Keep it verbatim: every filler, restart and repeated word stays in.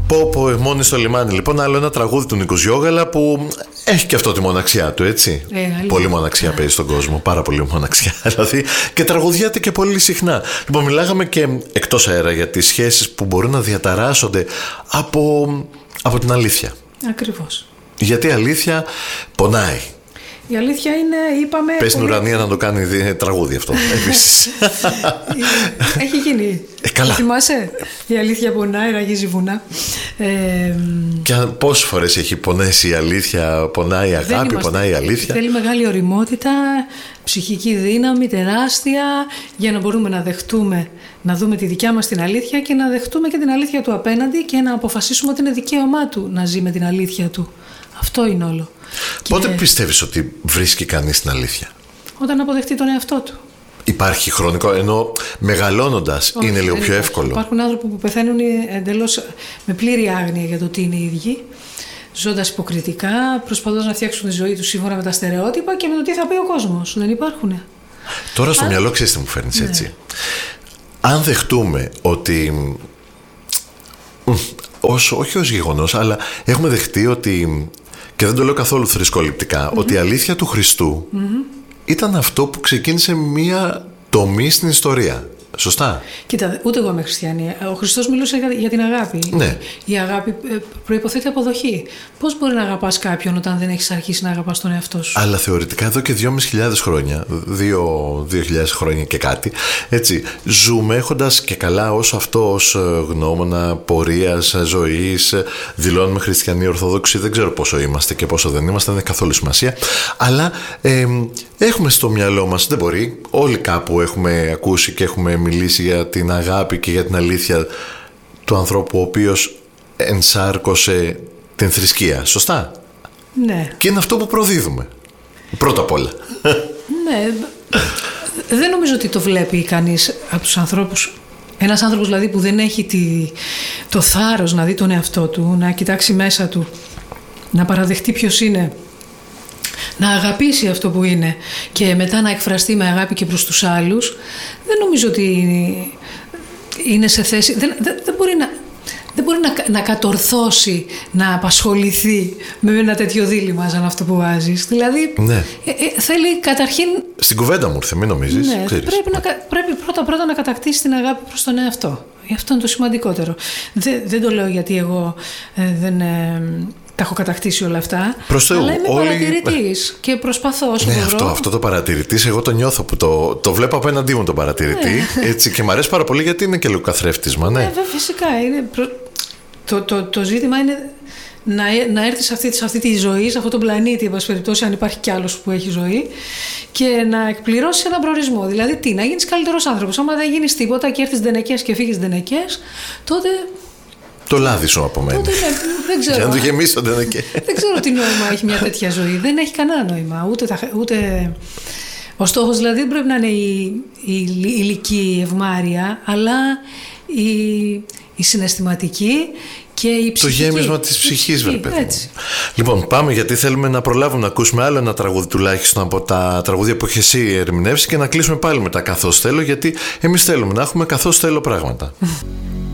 Πω πω, μόνοι στο λιμάνι. Λοιπόν, άλλο ένα τραγούδι του Νίκου Γιώγαλα που έχει και αυτό τη μοναξιά του, έτσι. Ε, πολύ μοναξιά παίζει στον κόσμο. Πάρα πολύ μοναξιά. Δηλαδή, και τραγουδιάται και πολύ συχνά. Λοιπόν, μιλάγαμε και εκτός αέρα για τις σχέσεις που μπορούν να διαταράσσονται από, από την αλήθεια. Ακριβώς. Γιατί η αλήθεια πονάει. Η αλήθεια είναι, είπαμε... Πες στην ουρανία να το κάνει τραγούδι αυτό, επίσης. Έχει γίνει. Ε, καλά. Θυμάσαι, η αλήθεια πονάει, ραγίζει βουνά. Ε, και πόσες φορές έχει πονέσει η αλήθεια, πονάει η αγάπη, είμαστε, πονάει η αλήθεια. Θέλει μεγάλη ωριμότητα, ψυχική δύναμη, τεράστια, για να μπορούμε να δεχτούμε, να δούμε τη δικιά μας την αλήθεια και να δεχτούμε και την αλήθεια του απέναντι και να αποφασίσουμε ότι είναι δικαίωμά του να ζει με την αλήθεια του. Αυτό είναι όλο. Πότε και... πιστεύεις ότι βρίσκει κανείς την αλήθεια? Όταν αποδεχτεί τον εαυτό του. Υπάρχει χρονικό, ενώ μεγαλώνοντας Όχι, είναι λίγο πιο υπάρχει. εύκολο. Υπάρχουν άνθρωποι που πεθαίνουν εντελώς με πλήρη άγνοια για το τι είναι οι ίδιοι, ζώντας υποκριτικά, προσπαθώντας να φτιάξουν τη ζωή τους σύμφωνα με τα στερεότυπα και με το τι θα πει ο κόσμος. Δεν υπάρχουν. Τώρα στο Α... μυαλό ξέρεις τι μου φέρνεις, ναι. έτσι. Αν δεχτούμε ότι... Ως, όχι ως γεγονός, αλλά έχουμε δεχτεί ότι... Και δεν το λέω καθόλου θρησκοληπτικά, mm-hmm. ότι η αλήθεια του Χριστού mm-hmm. ήταν αυτό που ξεκίνησε μία τομή στην ιστορία. Σωστά. Κοίτα, ούτε εγώ είμαι χριστιανή. Ο Χριστός μιλούσε για την αγάπη. Ναι. Η αγάπη προϋποθέτει αποδοχή. Πώς μπορεί να αγαπάς κάποιον όταν δεν έχεις αρχίσει να αγαπάς τον εαυτό σου? Αλλά θεωρητικά εδώ και δυόμισι χιλιάδες χρόνια, δύο χιλιάδες χρόνια και κάτι, έτσι, ζούμε έχοντας και καλά ως αυτό, ως γνώμονα πορείας, ζωής, δηλώνουμε χριστιανοί ορθόδοξοι, δεν ξέρω πόσο είμαστε και πόσο δεν είμαστε, δεν έχει καθόλου σημασία. Αλλά ε, έχουμε στο μυαλό μας, δεν μπορεί, όλοι κάπου έχουμε ακούσει και έχουμε μιλήσει για την αγάπη και για την αλήθεια του ανθρώπου ο οποίος ενσάρκωσε την θρησκεία. Σωστά. Ναι. Και είναι αυτό που προδίδουμε. Πρώτα απ' όλα. Ναι. Δεν νομίζω ότι το βλέπει κανείς από τους ανθρώπους. Ένας άνθρωπος δηλαδή που δεν έχει τη, το θάρρος να δει τον εαυτό του, να κοιτάξει μέσα του, να παραδεχτεί ποιος είναι, να αγαπήσει αυτό που είναι και μετά να εκφραστεί με αγάπη και προς τους άλλους, δεν νομίζω ότι είναι σε θέση, δεν, δεν, δεν μπορεί, να, δεν μπορεί να, να κατορθώσει να απασχοληθεί με ένα τέτοιο δίλημμα σαν αυτό που βάζεις. Δηλαδή ναι. ε, ε, θέλει καταρχήν... Στην κουβέντα μου ήρθε, μην νομίζεις. Ναι, πρέπει, να, πρέπει πρώτα πρώτα να κατακτήσει την αγάπη προς τον εαυτό. Αυτό είναι το σημαντικότερο. Δεν, δεν το λέω γιατί εγώ ε, δεν... Ε, τα έχω κατακτήσει όλα αυτά. Προς Θεού, αλλά είμαι όλοι... παρατηρητής και προσπαθώ όσο ναι, μπορώ. αυτό, αυτό το παρατηρητής, εγώ το νιώθω που το, το βλέπω απέναντί μου τον παρατηρητή. Ναι. Έτσι, και μου αρέσει πάρα πολύ γιατί είναι και λίγο καθρέφτισμα. Ναι, ναι φυσικά. Είναι προ... το, το, το ζήτημα είναι να, να έρθεις σε αυτή, σε αυτή τη ζωή, σε αυτόν τον πλανήτη, εν πάση περιπτώσει, αν υπάρχει κι άλλος που έχει ζωή, και να εκπληρώσεις έναν προορισμό. Δηλαδή, τι, να γίνεις καλύτερος άνθρωπος. Άμα δεν γίνεις τίποτα και έρθεις ντενεκές και φύγεις ντενεκές, τότε. Το λάδι σου απομένει. Τότε, ναι, δεν ξέρω. Για να το γεμίσονται ναι, και... δεν ξέρω τι νόημα έχει μια τέτοια ζωή. Δεν έχει κανένα νόημα. Ούτε, τα, ούτε... Ο στόχος δηλαδή δεν πρέπει να είναι η, η, η ηλική ευμάρεια, αλλά η, η συναισθηματική και η ψυχική. Το γέμισμα της ψυχής, βρε παιδί μου. Λοιπόν, πάμε γιατί θέλουμε να προλάβουμε να ακούσουμε άλλο ένα τραγούδι τουλάχιστον από τα τραγούδια που έχει εσύ ερμηνεύσει και να κλείσουμε πάλι με τα καθώς θέλω, γιατί εμείς θέλουμε να έχουμε καθώς θέλω πράγματα.